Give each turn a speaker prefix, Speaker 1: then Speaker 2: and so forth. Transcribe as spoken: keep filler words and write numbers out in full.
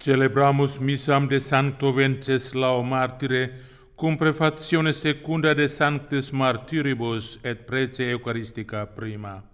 Speaker 1: Celebramus missam de Sancto Wenceslao Martire, cum prefazione secunda de Sanctis Martyribus et prece Eucharistica prima.